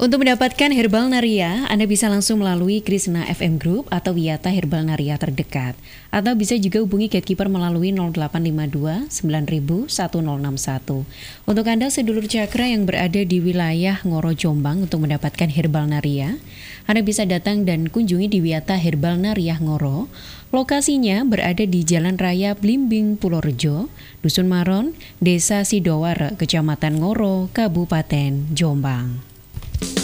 Untuk mendapatkan Herbal Naria, Anda bisa langsung melalui Krishna FM Group atau Wiyata Herbal Naria terdekat. Atau bisa juga hubungi gatekeeper melalui 0852 9000 1061. Untuk Anda sedulur cakra yang berada di wilayah Ngoro Jombang untuk mendapatkan Herbal Naria, Anda bisa datang dan kunjungi di Wiyata Herbal Naria Ngoro. Lokasinya berada di Jalan Raya Blimbing Purworejo, Dusun Maron, Desa Sidowara, Kecamatan Ngoro, Kabupaten Jombang.